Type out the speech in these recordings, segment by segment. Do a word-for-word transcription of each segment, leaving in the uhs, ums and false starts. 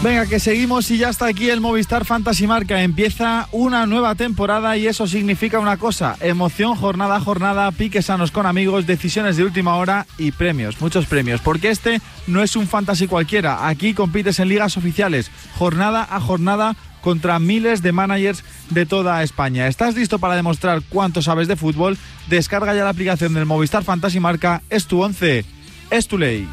Venga, que seguimos y ya está aquí el Movistar Fantasy Marca. Empieza una nueva temporada y eso significa una cosa: emoción jornada a jornada, piques sanos con amigos, decisiones de última hora y premios, muchos premios. Porque este no es un fantasy cualquiera. Aquí compites en ligas oficiales, jornada a jornada, contra miles de managers de toda España. ¿Estás listo para demostrar cuánto sabes de fútbol? Descarga ya la aplicación del Movistar Fantasy Marca. Es tu once, es tu ley.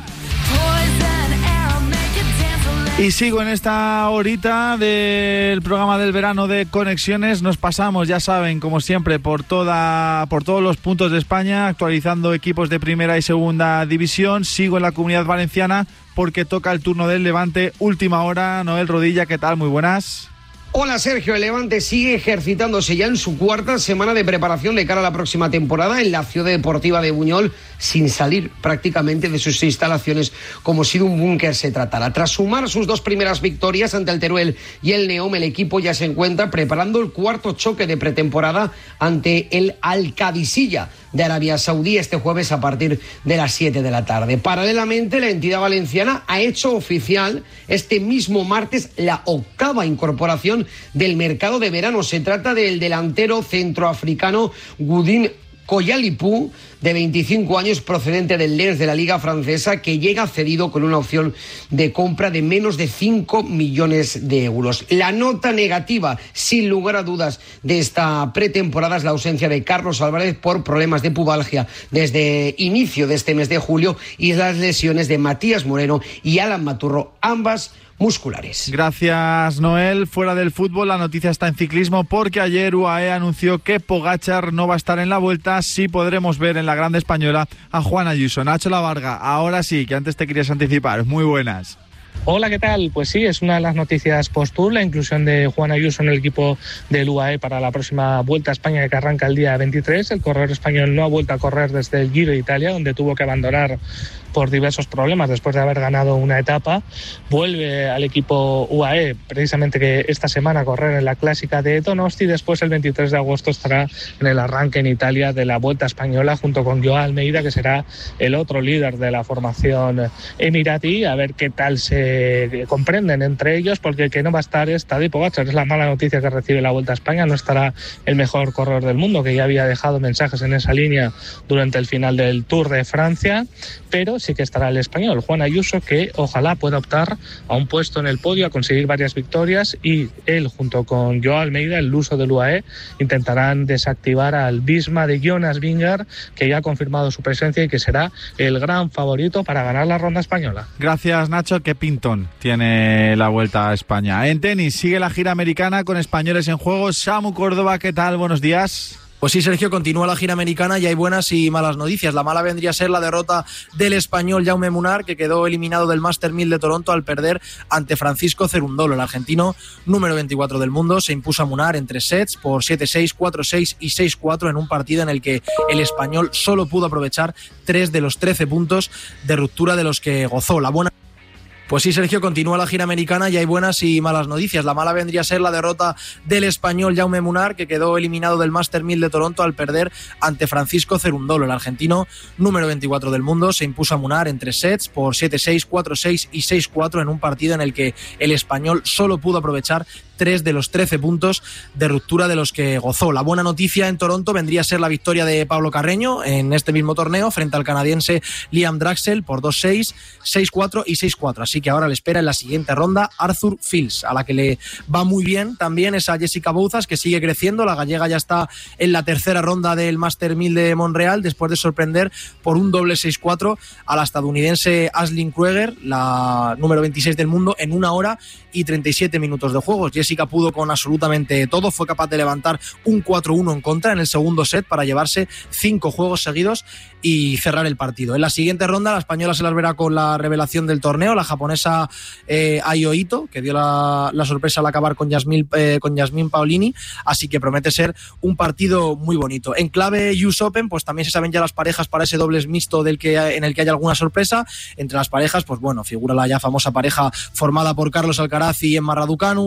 Y sigo en esta horita del programa del verano de Conexiones. Nos pasamos, ya saben, como siempre, por toda, por todos los puntos de España, actualizando equipos de primera y segunda división. Sigo en la Comunidad Valenciana porque toca el turno del Levante. Última hora, Noel Rodilla, ¿qué tal? Muy buenas. Hola Sergio, el Levante sigue ejercitándose ya en su cuarta semana de preparación de cara a la próxima temporada en la Ciudad Deportiva de Buñol, sin salir prácticamente de sus instalaciones como si de un búnker se tratara. Tras sumar sus dos primeras victorias ante el Teruel y el Neom, el equipo ya se encuentra preparando el cuarto choque de pretemporada ante el Al-Qadisiyah de Arabia Saudí este jueves a partir de las siete de la tarde. Paralelamente, la entidad valenciana ha hecho oficial este mismo martes la octava incorporación del mercado de verano. Se trata del delantero centroafricano Goudin Koyalipou, de veinticinco años, procedente del Lens de la Liga Francesa, que llega cedido con una opción de compra de menos de cinco millones de euros. La nota negativa, sin lugar a dudas, de esta pretemporada es la ausencia de Carlos Álvarez por problemas de pubalgia desde inicio de este mes de julio y las lesiones de Matías Moreno y Alan Maturro, ambas musculares. Gracias, Noel. Fuera del fútbol, la noticia está en ciclismo porque ayer U A E anunció que Pogačar no va a estar en la Vuelta. Sí podremos ver en la Grande Española a Juan Ayuso. Nacho Lavarga, ahora sí, que antes te querías anticipar. Muy buenas. Hola, ¿qué tal? Pues sí, es una de las noticias post-tour, la inclusión de Juan Ayuso en el equipo del U A E para la próxima Vuelta a España que arranca el día veintitrés. El corredor español no ha vuelto a correr desde el Giro de Italia, donde tuvo que abandonar por diversos problemas después de haber ganado una etapa. Vuelve al equipo U A E precisamente que esta semana a correr en la clásica de Donosti y después el veintitrés de agosto estará en el arranque en Italia de la Vuelta Española junto con Joao Almeida, que será el otro líder de la formación emiratí. A ver qué tal se comprenden entre ellos, porque el que no va a estar es Tadej Pogačar. Es la mala noticia que recibe la Vuelta a España. No estará el mejor corredor del mundo, que ya había dejado mensajes en esa línea durante el final del Tour de Francia, pero sí que estará el español Juan Ayuso, que ojalá pueda optar a un puesto en el podio, a conseguir varias victorias, y él junto con Joao Almeida, el luso del U A E, intentarán desactivar al Visma de Jonas Vingegaard, que ya ha confirmado su presencia y que será el gran favorito para ganar la ronda española. Gracias, Nacho. Qué pintón tiene la Vuelta a España. En tenis sigue la gira americana con españoles en juego. Samu Córdoba, ¿qué tal? Buenos días. Pues sí, Sergio, continúa la gira americana y hay buenas y malas noticias. La mala vendría a ser la derrota del español Jaume Munar, que quedó eliminado del Master mil de Toronto al perder ante Francisco Cerundolo. El argentino, número veinticuatro del mundo, se impuso a Munar en tres sets por siete seis, cuatro seis y seis cuatro en un partido en el que el español solo pudo aprovechar tres de los trece puntos de ruptura de los que gozó. La buena... Pues sí, Sergio, continúa la gira americana y hay buenas y malas noticias. La mala vendría a ser la derrota del español Jaume Munar, que quedó eliminado del Master mil de Toronto al perder ante Francisco Cerundolo. El argentino, número veinticuatro del mundo, se impuso a Munar en tres sets por siete seis, cuatro seis y seis cuatro en un partido en el que el español solo pudo aprovechar tres de los trece puntos de ruptura de los que gozó. La buena noticia en Toronto vendría a ser la victoria de Pablo Carreño en este mismo torneo frente al canadiense Liam Draxel por dos seis, seis cuatro y seis cuatro. Así que ahora le espera en la siguiente ronda Arthur Fils, a la que le va muy bien también es a Jessica Bouzas, que sigue creciendo. La gallega ya está en la tercera ronda del Master mil de Montreal después de sorprender por un doble seis cuatro a la estadounidense Aisling Krueger, la número veintiséis del mundo, en una hora y treinta y siete minutos de juegos. Jessica pudo con absolutamente todo, fue capaz de levantar un cuatro uno en contra en el segundo set para llevarse cinco juegos seguidos y cerrar el partido. En la siguiente ronda la española se las verá con la revelación del torneo, la japonesa eh, Ayo Ito, que dio la, la sorpresa al acabar con Yasmín, eh, con Yasmín Paolini, así que promete ser un partido muy bonito. En clave U S Open, pues también se saben ya las parejas para ese dobles mixto del que, en el que hay alguna sorpresa. Entre las parejas, pues bueno, figura la ya famosa pareja formada por Carlos Alcaraz y Emma Raducanu, Yannick Sinner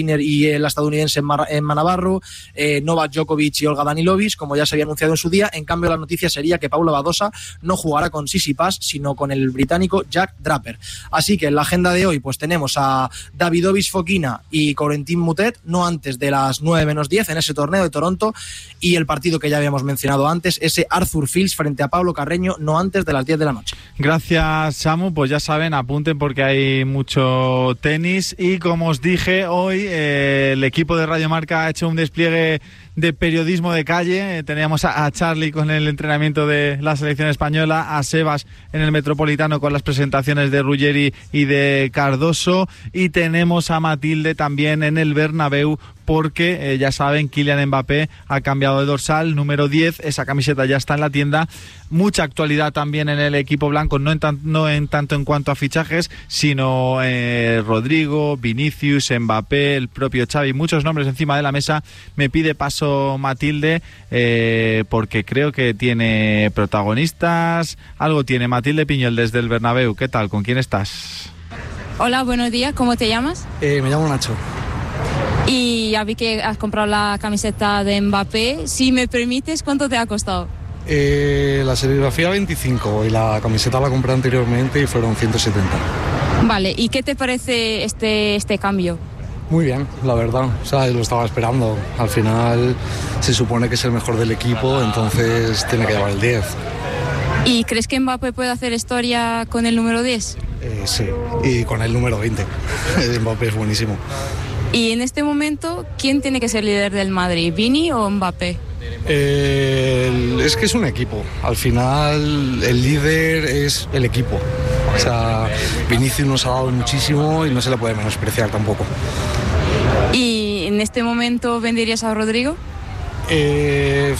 Sinner y el estadounidense Emma Navarro, eh, Novak Djokovic y Olga Danilovic, como ya se había anunciado en su día. En cambio, la noticia sería que Paula Badosa no jugará con Tsitsipas, sino con el británico Jack Draper. Así que en la agenda de hoy pues tenemos a Davidovich Fokina y Corentin Moutet, no antes de las nueve menos diez en ese torneo de Toronto, y el partido que ya habíamos mencionado antes, ese Arthur Fields frente a Pablo Carreño, no antes de las diez de la noche. Gracias, Samu. Pues ya saben, apunten porque hay mucho tenis y como os dije, hoy eh, el equipo de Radio Marca ha hecho un despliegue de periodismo de calle. Eh, teníamos a, a Charlie con el entrenamiento de la selección española, a Sebas en el Metropolitano con las presentaciones de Ruggeri y de Cardoso, y tenemos a Matilde también en el Bernabéu porque eh, ya saben, Kylian Mbappé ha cambiado de dorsal, número diez, esa camiseta ya está en la tienda. Mucha actualidad también en el equipo blanco, no en, tan, no en tanto en cuanto a fichajes, sino eh, Rodrigo, Vinicius, Mbappé, el propio Xavi, muchos nombres encima de la mesa. Me pide paso Matilde eh, porque creo que tiene protagonistas, algo tiene. Matilde Piñol desde el Bernabéu, ¿qué tal? ¿Con quién estás? Hola, buenos días, ¿cómo te llamas? Eh, me llamo Nacho. Y ya vi que has comprado la camiseta de Mbappé. Si me permites, ¿cuánto te ha costado? Eh, la serigrafía veinticinco y la camiseta la compré anteriormente y fueron ciento setenta. Vale, ¿y qué te parece este, este cambio? Muy bien, la verdad, o sea, lo estaba esperando. Al final se supone que es el mejor del equipo, entonces tiene que llevar el diez. ¿Y crees que Mbappé puede hacer historia con el número diez? Eh, sí, y con el número veinte. Mbappé es buenísimo. Y en este momento, ¿quién tiene que ser líder del Madrid? ¿Vini o Mbappé? Eh, es que es un equipo. Al final, el líder es el equipo. O sea, Vinicius nos ha dado muchísimo y no se le puede menospreciar tampoco. ¿Y en este momento venderías a Rodrigo? Eh,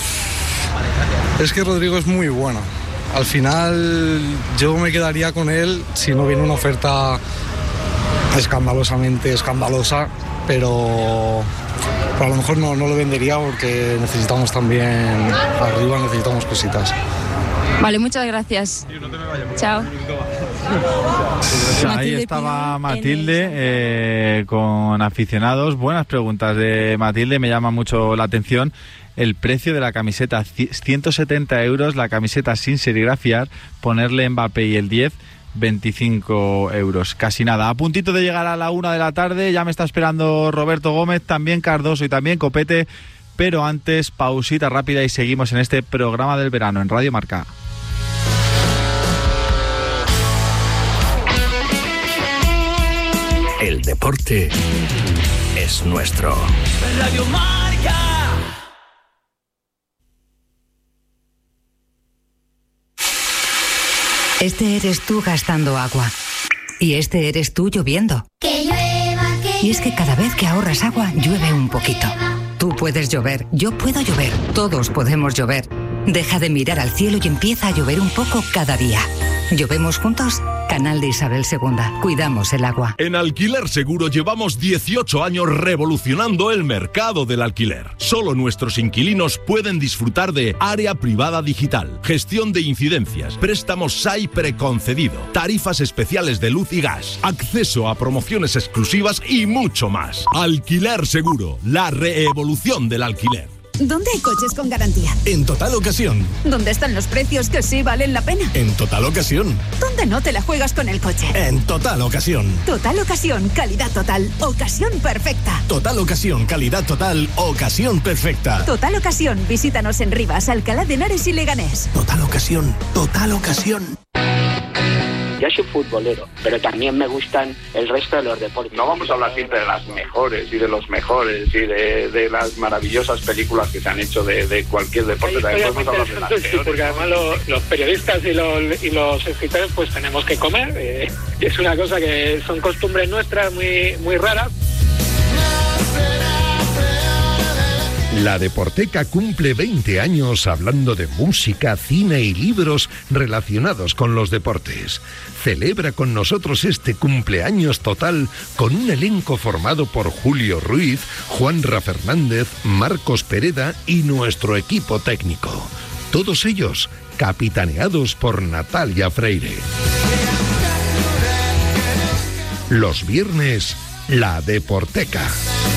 es que Rodrigo es muy bueno. Al final, yo me quedaría con él si no viene una oferta escandalosamente escandalosa. Pero, pero a lo mejor no, no lo vendería porque necesitamos también, arriba necesitamos cositas. Vale, muchas gracias. Chao. Ahí estaba Matilde eh, con aficionados. Buenas preguntas de Matilde, me llama mucho la atención. El precio de la camiseta, ciento setenta euros, la camiseta sin serigrafiar, ponerle Mbappé y el diez, veinticinco euros, casi nada. A puntito de llegar a la una de la tarde, ya me está esperando Roberto Gómez, también Cardoso y también Copete, pero antes pausita rápida y seguimos en este programa del verano en Radio Marca. El deporte es nuestro. Radio Marca. Este eres tú gastando agua. Y este eres tú lloviendo. Que llueva, que y es que cada vez que ahorras agua, llueve un poquito. Tú puedes llover, yo puedo llover, todos podemos llover. Deja de mirar al cielo y empieza a llover un poco cada día. ¿Llovemos juntos? Canal de Isabel segunda. Cuidamos el agua. En Alquiler Seguro llevamos dieciocho años revolucionando el mercado del alquiler. Solo nuestros inquilinos pueden disfrutar de área privada digital, gestión de incidencias, préstamos S A I preconcedido, tarifas especiales de luz y gas, acceso a promociones exclusivas y mucho más. Alquiler Seguro, la reevolución del alquiler. ¿Dónde hay coches con garantía? En Total Ocasión. ¿Dónde están los precios que sí valen la pena? En Total Ocasión. ¿Dónde no te la juegas con el coche? En Total Ocasión. Total Ocasión, calidad total, ocasión perfecta. Total Ocasión, calidad total, ocasión perfecta. Total Ocasión, visítanos en Rivas, Alcalá de Henares y Leganés. Total Ocasión, Total Ocasión. Yo soy futbolero, pero también me gustan el resto de los deportes. No vamos a hablar siempre de las mejores y de los mejores y de, de las maravillosas películas que se han hecho de, de cualquier deporte. También podemos hablar de las sí, porque además lo, los periodistas y los, y los escritores pues tenemos que comer. Eh, es una cosa que son costumbres nuestras muy, muy raras. La Deporteca cumple veinte años hablando de música, cine y libros relacionados con los deportes. Celebra con nosotros este cumpleaños total con un elenco formado por Julio Ruiz, Juanra Fernández, Marcos Pereda y nuestro equipo técnico. Todos ellos capitaneados por Natalia Freire. Los viernes, La Deporteca.